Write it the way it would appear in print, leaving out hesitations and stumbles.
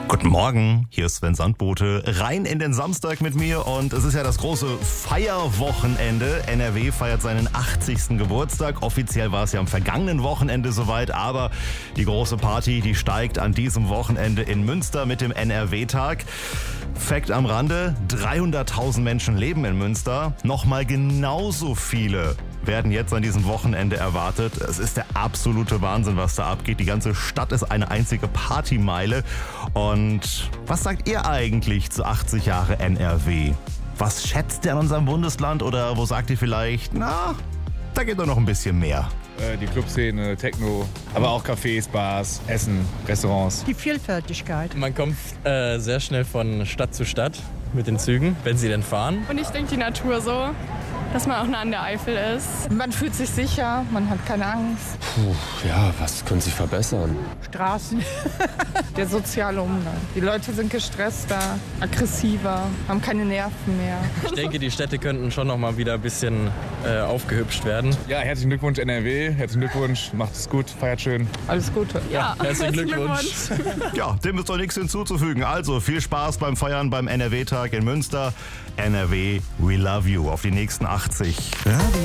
Guten Morgen, hier ist Sven Sandbote. Rein in den Samstag mit mir und es ist ja das große Feierwochenende. NRW feiert seinen 80. Geburtstag. Offiziell war es ja am vergangenen Wochenende soweit, aber die große Party, die steigt an diesem Wochenende in Münster mit dem NRW-Tag. Fakt am Rande, 300.000 Menschen leben in Münster. Nochmal genauso viele werden jetzt an diesem Wochenende erwartet. Es ist der absolute Wahnsinn, was da abgeht. Die ganze Stadt ist eine einzige Partymeile. Und was sagt ihr eigentlich zu 80 Jahre NRW? Was schätzt ihr an unserem Bundesland oder wo sagt ihr vielleicht, na, da geht doch noch ein bisschen mehr? Die Clubszene, Techno, aber auch Cafés, Bars, Essen, Restaurants. Die Vielfältigkeit. Man kommt sehr schnell von Stadt zu Stadt mit den Zügen, wenn sie denn fahren. Und ich denke die Natur so, dass man auch nah an der Eifel ist. Man fühlt sich sicher, man hat keine Angst. Ja, was können Sie verbessern? Straßen, der soziale Umgang. Die Leute sind gestresster, aggressiver, haben keine Nerven mehr. Ich denke, die Städte könnten schon noch mal wieder ein bisschen aufgehübscht werden. Ja, herzlichen Glückwunsch NRW, herzlichen Glückwunsch, macht es gut, feiert schön. Alles Gute. Ja, Herzlichen Glückwunsch. Ja, dem ist doch nichts hinzuzufügen. Also viel Spaß beim Feiern beim NRW-Tag in Münster. NRW, we love you. Auf die nächsten 80.